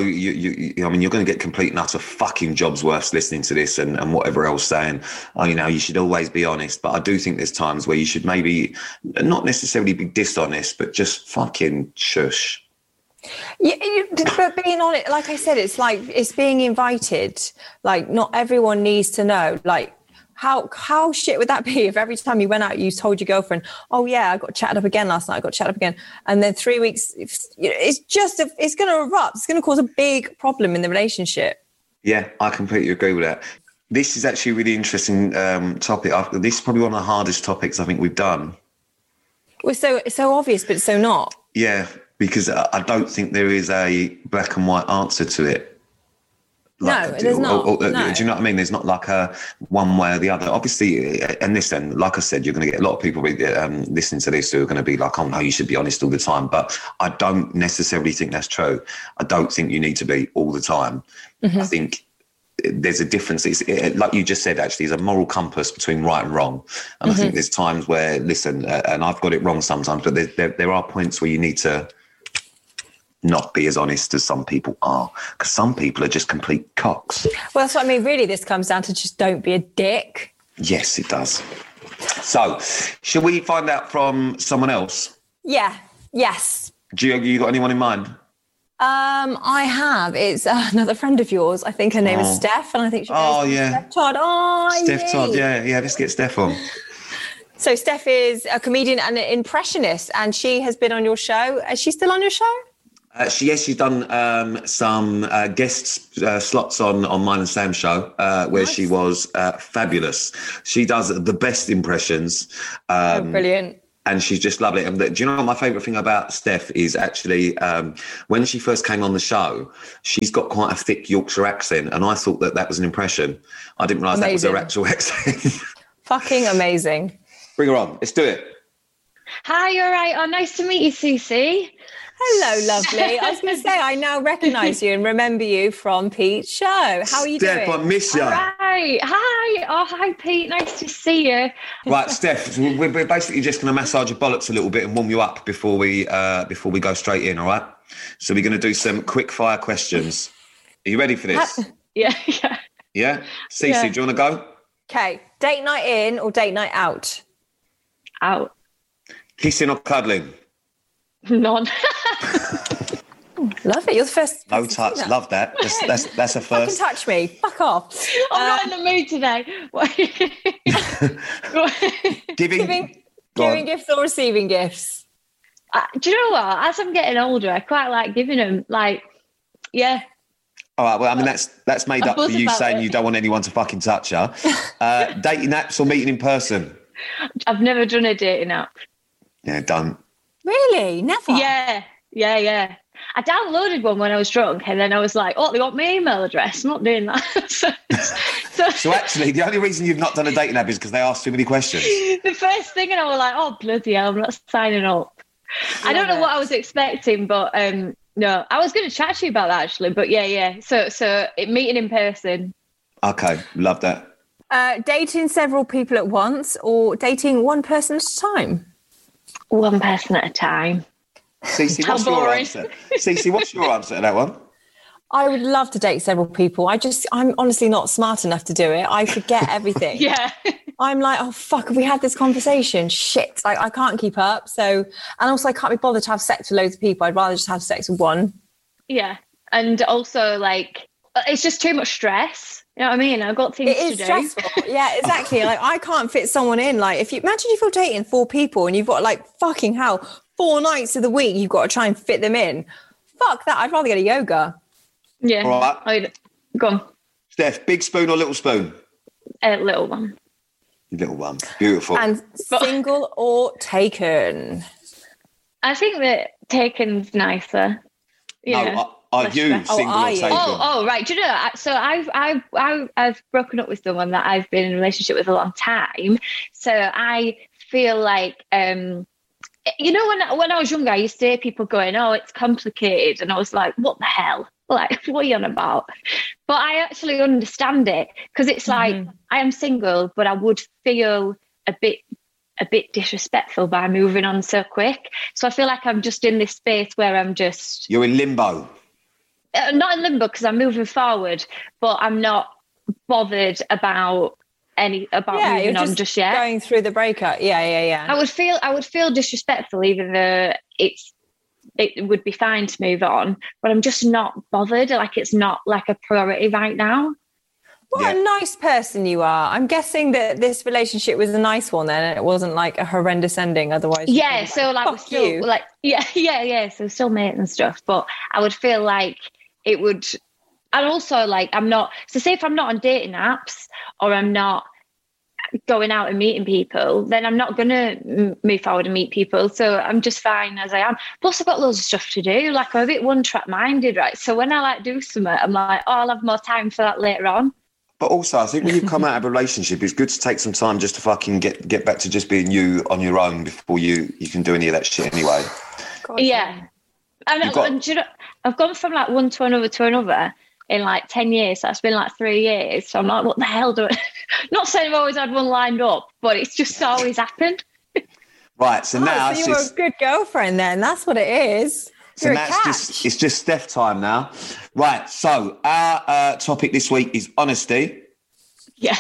I mean, you're going to get complete and utter fucking jobs worth listening to this and whatever else saying, oh, you know, you should always be honest. But I do think there's times where you should maybe not necessarily be dishonest, but just fucking shush. Yeah, but being honest, like I said, it's like, it's being invited. Like, not everyone needs to know. Like, How shit would that be if every time you went out, you told your girlfriend, oh, yeah, I got chatted up again last night. I got chatted up again. And then 3 weeks, it's going to erupt. It's going to cause a big problem in the relationship. Yeah, I completely agree with that. This is actually a really interesting topic. This is probably one of the hardest topics I think we've done. Well, it's so obvious, but it's so not. Yeah, because I don't think there is a black and white answer to it. Like, no, there's not. No. Do you know what I mean? There's not like a one way or the other. Obviously, and listen, like I said, you're going to get a lot of people listening to this who are going to be like, oh, no, you should be honest all the time. But I don't necessarily think that's true. I don't think you need to be all the time. Mm-hmm. I think there's a difference. Like you just said, actually, there's a moral compass between right and wrong. And I think there's times where, listen, and I've got it wrong sometimes, but there are points where you need to not be as honest as some people are, because some people are just complete cocks. Well, that's what I mean. Really, this comes down to just don't be a dick. Yes, it does. So, shall we find out from someone else? Yeah. Yes. You got anyone in mind? I have. It's another friend of yours. I think her name is Steph, and I think she goes Steph Todd. Steph Todd, yeah. Let's get Steph on. So Steph is a comedian and an impressionist, and she has been on your show. Is she still on your show? She's done some guest slots on Mine and Sam's show, where she was fabulous. She does the best impressions. Brilliant. And she's just lovely. And do you know what my favourite thing about Steph is actually when she first came on the show, she's got quite a thick Yorkshire accent, and I thought that was an impression. I didn't realise that was her actual accent. Fucking amazing. Bring her on. Let's do it. Hi, you're right. Oh, nice to meet you, Susie. Hello, lovely. I was going to say, I now recognise you and remember you from Pete's show. How are you doing? Steph, I miss you. Hi. Oh, hi, Pete. Nice to see you. Right, Steph, we're basically just going to massage your bollocks a little bit and warm you up before we go straight in, all right? So we're going to do some quick fire questions. Are you ready for this? Yeah. Yeah? Cece, do you want to go? Okay. Date night in or date night out? Out. Kissing or cuddling? None. Love it. You're the first. No touch. Love that. That's a first. Fucking touch me. Fuck off. I'm not in the mood today. Giving gifts or receiving gifts? Do you know what? As I'm getting older, I quite like giving them. Like, yeah. All right. Well, I mean, that's made up for you saying you don't want anyone to fucking touch you. Dating apps or meeting in person? I've never done a dating app. Yeah, done. Really? Never? Yeah. I downloaded one when I was drunk, and then I was like, oh, they want my email address. I'm not doing that. So actually, the only reason you've not done a dating app is because they asked too many questions. The first thing, and I was like, oh, bloody hell, I'm not signing up. I don't know what I was expecting, but no, I was going to chat to you about that, actually. But yeah. So meeting in person. Okay, love that. Dating several people at once or dating one person at a time? One person at a time. Cece, what's your answer? Cece, what's your answer to that one? I would love to date several people. I'm honestly not smart enough to do it. I forget everything. Yeah. I'm like, oh, fuck, have we had this conversation? Shit. Like, I can't keep up. So, and also I can't be bothered to have sex with loads of people. I'd rather just have sex with one. Yeah. And also, like, it's just too much stress. You know what I mean? I've got things to do. It is stressful. Yeah, exactly. Like, I can't fit someone in. Like, imagine if you're dating 4 people and you've got, like, fucking hell, 4 nights of the week, you've got to try and fit them in. Fuck that. I'd rather go to yoga. Yeah. All right. Go on. Steph, big spoon or little spoon? Little one. Little one. Beautiful. And single or taken? I think that taken's nicer. Are you single or taken? Oh, right. Do you know? So I've broken up with someone that I've been in a relationship with a long time. So I feel like, you know, when I was younger, I used to hear people going, "Oh, it's complicated," and I was like, "What the hell? Like, what are you on about?" But I actually understand it because it's like I am single, but I would feel a bit disrespectful by moving on so quick. So I feel like I'm just in this space where I'm just... You're in limbo. Not in limbo because I'm moving forward, but I'm not bothered about moving on just yet. Going through the breakup. Yeah. I would feel disrespectful even though it would be fine to move on, but I'm just not bothered. Like, it's not like a priority right now. What a nice person you are. I'm guessing that this relationship was a nice one then, and it wasn't like a horrendous ending. Otherwise, yeah. So like, we're still like, yeah. So still mate and stuff, but I would feel like it would. And also, like, I'm not. So say if I'm not on dating apps or I'm not going out and meeting people, then I'm not going to move forward and meet people. So I'm just fine as I am. Plus, I've got loads of stuff to do. Like, I'm a bit one-track minded, right? So when I like do something, I'm like, oh, I'll have more time for that later on. But also, I think when you come out of a relationship, it's good to take some time just to fucking get back to just being you on your own before you can do any of that shit anyway. Yeah. And you know, I've gone from like one to another in like 10 years. That's been like 3 years. So I'm like, what the hell do I... Not saying I've always had one lined up, but it's just always happened. Right, so now... So you're a good girlfriend then. That's what it is. So now it's just Steph time now. Right, so our topic this week is honesty. Yeah.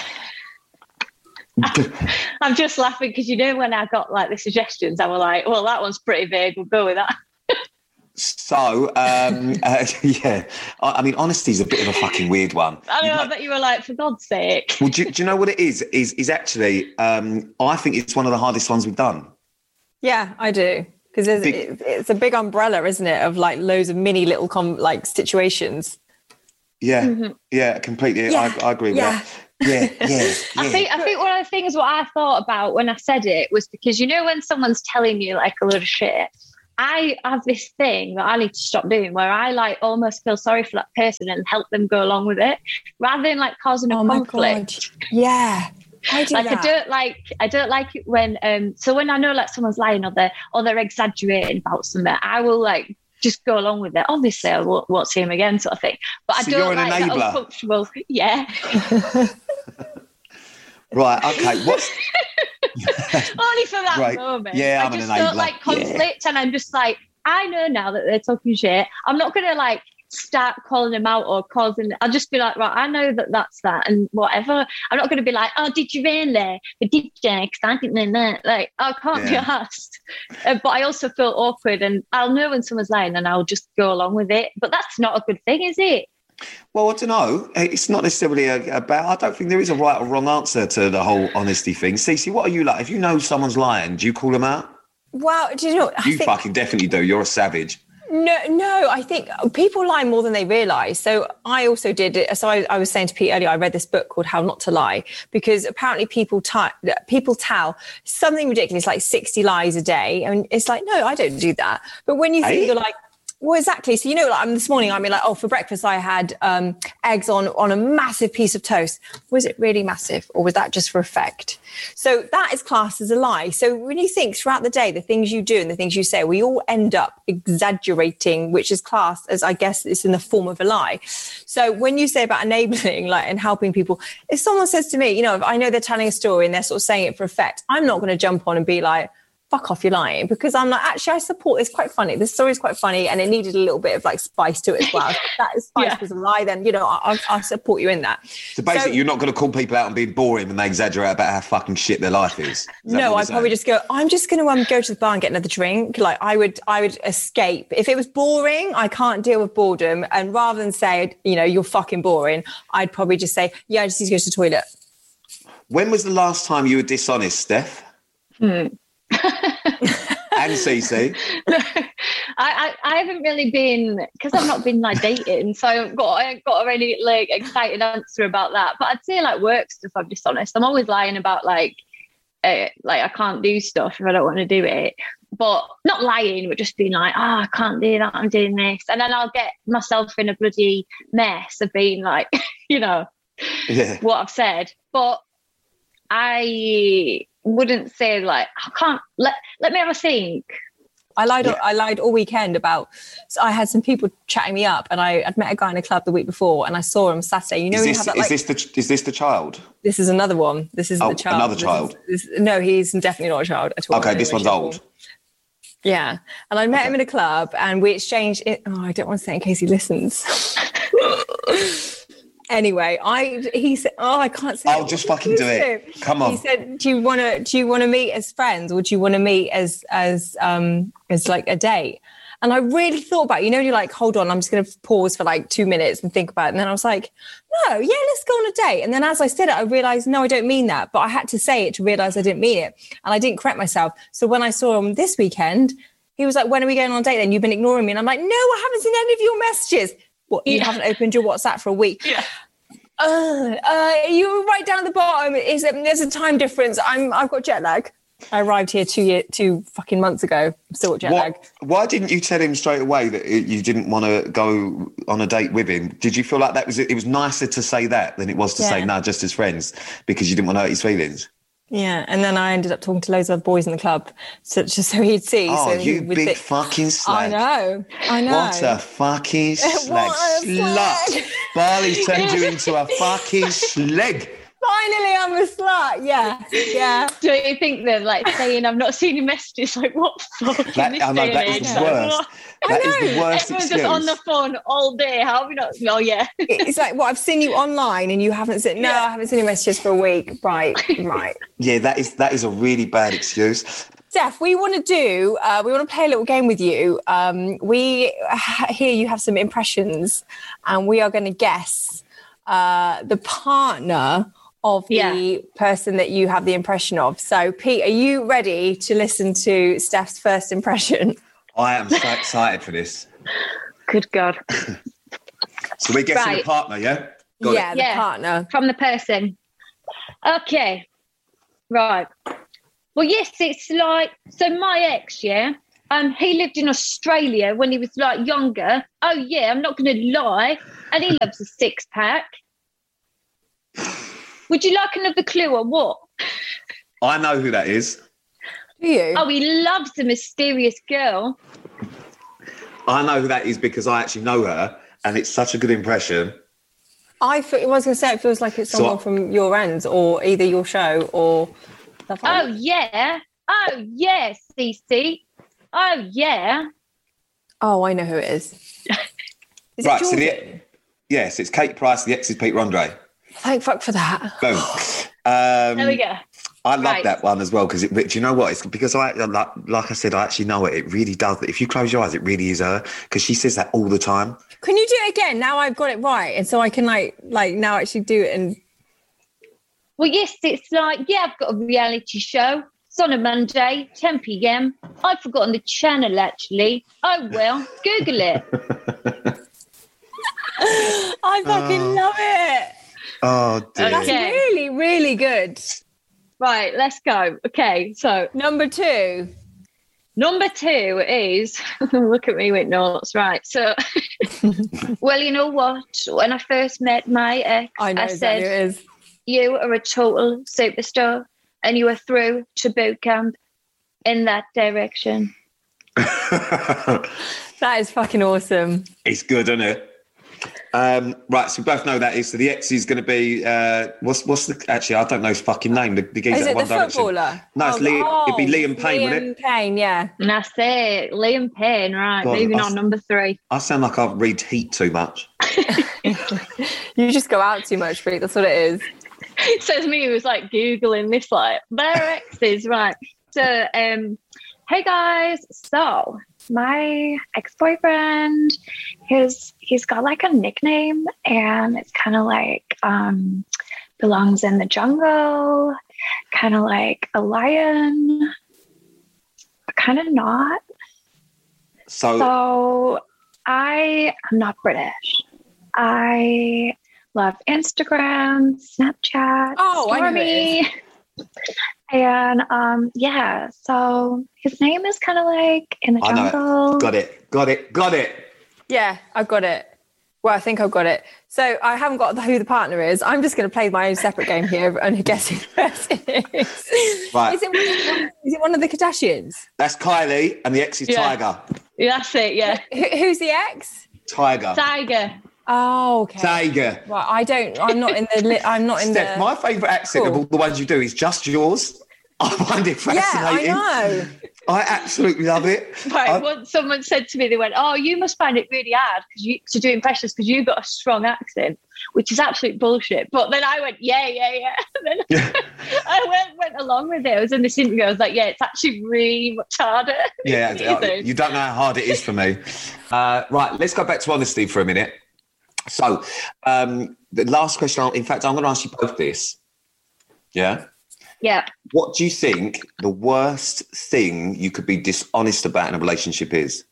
I'm just laughing because, you know, when I got like the suggestions, I was like, well, that one's pretty vague. We'll go with that. So, yeah, I mean, honesty is a bit of a fucking weird one. I know, but you were like, for God's sake. Well, do you know what it is? Is actually, I think it's one of the hardest ones we've done. Yeah, I do. Because it's a big umbrella, isn't it, of like loads of mini little situations. Yeah, yeah, completely. Yeah. I agree with that. Yeah. I think one of the things what I thought about when I said it was because, you know, when someone's telling you like a lot of shit, I have this thing that I need to stop doing where I like almost feel sorry for that person and help them go along with it rather than like causing a conflict. Yeah. I do like that. I don't like it when so when I know like someone's lying or they're exaggerating about something, I will like just go along with it. Obviously I won't see him again sort of thing. But I don't like that uncomfortable. Yeah. Right, okay. What's only for that moment. Yeah, I'm an enabler. I just don't like conflict, and I'm just like, I know now that they're talking shit. I'm not gonna like start calling them out or causing. I'll just be like, right, I know that that's that, and whatever. I'm not gonna be like, oh, did you really? But did you? Because I didn't know that. Like, I can't be asked. But I also feel awkward, and I'll know when someone's lying, and I'll just go along with it. But that's not a good thing, is it? Well, I don't know. It's not necessarily about. I don't think there is a right or wrong answer to the whole honesty thing. Cece, what are you like? If you know someone's lying, do you call them out? Well, do you know? You fucking definitely do. You're a savage. No. I think people lie more than they realise. So I also did it. So I was saying to Pete earlier, I read this book called How Not to Lie, because apparently people tell something ridiculous like 60 lies a day, and it's like, no, I don't do that. But when you think you're like. Well, exactly. So, you know, like this morning, I mean, like, for breakfast, I had eggs on a massive piece of toast. Was it really massive, or was that just for effect? So that is classed as a lie. So when you think throughout the day, the things you do and the things you say, we all end up exaggerating, which is classed as, I guess, it's in the form of a lie. So when you say about enabling, like, and helping people, if someone says to me, you know, if I know they're telling a story and they're sort of saying it for effect, I'm not going to jump on and be like, fuck off, you're lying, because I'm like, actually, I support, it's quite funny. This story is quite funny, and it needed a little bit of like spice to it as well. If that spice was a lie, then, you know, I'll support you in that. So basically, you're not going to call people out and be boring when they exaggerate about how fucking shit their life is. No, I'd probably just go, I'm just going to go to the bar and get another drink. Like I would escape. If it was boring, I can't deal with boredom. And rather than say, you know, you're fucking boring, I'd probably just say, yeah, I just need to go to the toilet. When was the last time you were dishonest, Steph? And Cece? I haven't really been, because I've not been like dating, so I ain't got a really like excited answer about that. But I'd say like work stuff, I'm dishonest. I'm always lying about like I can't do stuff if I don't want to do it. But not lying, but just being like, I can't do that, I'm doing this. And then I'll get myself in a bloody mess of being like, you know, what I've said. But I wouldn't say like, I can't, let me have a think. I lied all weekend so I had some people chatting me up, and I'd met a guy in a club the week before, and I saw him Saturday. You know, is this the child? This is another one. This isn't the child. Another child. No, he's definitely not a child at all. Okay, this one's old. Yeah, and I met him in a club, and we exchanged it. Oh, I don't want to say it in case he listens. Anyway, he said, I can't say. Oh, just fucking do it. Come on. He said, do you want to meet as friends, or do you want to meet as like a date? And I really thought about it. You know, you're like, hold on, I'm just going to pause for like 2 minutes and think about it. And then I was like, no, yeah, let's go on a date. And then as I said it, I realized, no, I don't mean that. But I had to say it to realize I didn't mean it. And I didn't correct myself. So when I saw him this weekend, he was like, when are we going on a date then? You've been ignoring me. And I'm like, no, I haven't seen any of your messages. What, you haven't opened your WhatsApp for a week? Yeah. You right down at the bottom. There's a time difference. I've got jet lag. I arrived here 2 fucking months ago. I'm still got jet lag. Why didn't you tell him straight away that you didn't want to go on a date with him? Did you feel like it was nicer to say that than it was to say, no, just as friends, because you didn't want to hurt his feelings? Yeah, and then I ended up talking to loads of other boys in the club, just so he'd see. Oh, so you big fucking slag. I know. What a fucking slag. Slut. Barley's turned you into a fucking slag. Finally, I'm a slut. Yeah. Don't you think that, like, saying I've not seen your messages, like, what the fuck? That is the worst. That is the worst Everyone's excuse. just on the phone all day. How have you not? Oh, yeah. It's like, I've seen you online and you haven't seen. No, I haven't seen your messages for a week. Right. Yeah, that is a really bad excuse. Steph, we want to play a little game with you. We hear you have some impressions, and we are going to guess the partner of the person that you have the impression of. So, Pete, are you ready to listen to Steph's first impression? I am so excited for this. Good God. So we're guessing the partner, yeah? Got it. The partner. From the person. Okay. Right. Well, yes, it's like, so my ex, he lived in Australia when he was like younger. Oh, yeah, I'm not going to lie. And he loves a six-pack. Would you like another clue or what? I know who that is. Do you? Oh, he loves a mysterious girl. I know who that is because I actually know her, and it's such a good impression. I was going to say it feels like it's someone from your ends, or either your show or stuff like that. Oh, yeah, Cece. Oh, yeah. Oh, I know who it is. Is right, it Jordan? so yes, it's Kate Price, the ex is Pete Rondre. Thank fuck for that. Boom. There we go. I love that one as well because do you know what? It's because like I said, I actually know it. It really does. If you close your eyes, it really is her because she says that all the time. Can you do it again? Now I've got it right, and so I can like now actually do it. And well, yes, it's like I've got a reality show. It's on a Monday, 10 p.m. I've forgotten the channel actually. Oh well, Google it. I fucking love it. Oh dear. That's really, really good. Right, let's go. Okay, so number two is look at me with notes. Right, so well, you know what? When I first met my ex, I said, "You are a total superstar, and you are through to boot camp in that direction." That is fucking awesome. It's good, isn't it? Right, so we both know that is. So the ex is going to be what's the actually I don't know his fucking name. The geezer is it One the Direction. Footballer? No, it's Liam. It'd be Liam Payne, wouldn't it? Liam Payne, yeah. And that's it, Liam Payne. Right, God, moving on, number 3. I sound like I read Heat too much. You just go out too much, Pete. That's what it is. It says me who's like googling this, like their exes, right? So, hey guys, so. My ex-boyfriend, he's got like a nickname and it's kind of like belongs in the jungle, kind of like a lion, but kind of not. So I am not British. I love Instagram, Snapchat, Stormy. And so his name is kind of like in the jungle. Got it. Yeah, I've got it. Well, I think I've got it. So I haven't got who the partner is. I'm just going to play my own separate game here and guess who the person is. Right. Is it one of the Kardashians? That's Kylie, and the ex is Tiger. Yeah, that's it. Yeah. Who's the ex? Tiger. Oh, okay. Tiger. Right, I'm not in the. Steph, my favourite accent of all the ones you do is just yours. I find it fascinating. Yeah, I know. I absolutely love it. Right, once someone said to me, they went, "Oh, you must find it really hard to do impressions because you've got a strong accent," which is absolute bullshit. But then I went, yeah. And then I went along with it. I was in this interview. I was like, yeah, it's actually really much harder. Yeah, you don't know how hard it is for me. Right, let's go back to honesty for a minute. So, the last question, in fact, I'm going to ask you both this. Yeah? Yeah. What do you think the worst thing you could be dishonest about in a relationship is?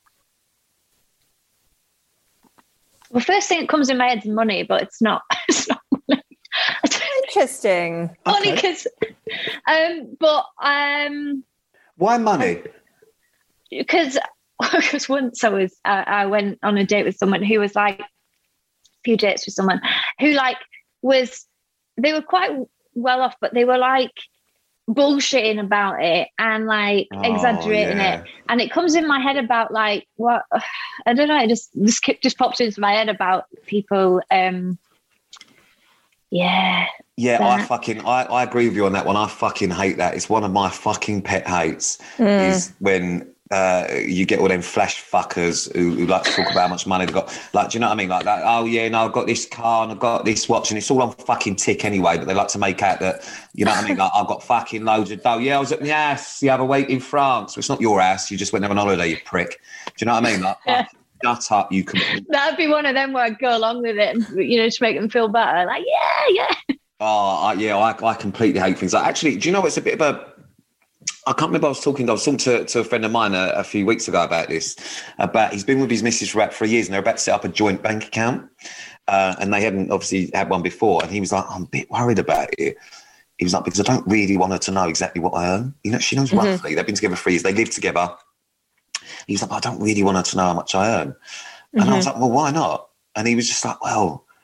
Well, first thing that comes in my head is money, but it's not. It's not money. Interesting. Only because, why money? Because once I went on a date with someone who was like, few dates with someone who they were quite well off, but they were like bullshitting about it and like exaggerating it, and it comes in my head about like what I don't know, it just pops into my head about people. I agree with you on that one. I fucking hate that. It's one of my fucking pet hates is when you get all them flash fuckers who like to talk about how much money they've got. Like, do you know what I mean? Like that. Oh yeah, no, I've got this car and I've got this watch, and it's all on fucking tick anyway. But they like to make out that, you know what I mean? Like, I've got fucking loads of dough. Yeah, I was at my house the other week in France. Well, it's not your house. You just went on holiday, you prick. Do you know what I mean? Like, shut up, you can. That'd be one of them where I'd go along with it, and, you know, to make them feel better. Like, yeah. Oh, I completely hate things. Like, actually, do you know it's a bit of a... I can't remember. I was talking to a friend of mine a few weeks ago about this. About he's been with his missus for about 3 years, and they're about to set up a joint bank account, and they hadn't obviously had one before. And he was like, "I'm a bit worried about it." He was like, "Because I don't really want her to know exactly what I earn. You know, she knows roughly. They've been together 3 years. They live together." He was like, "I don't really want her to know how much I earn." And I was like, "Well, why not?" And he was just like, "Well,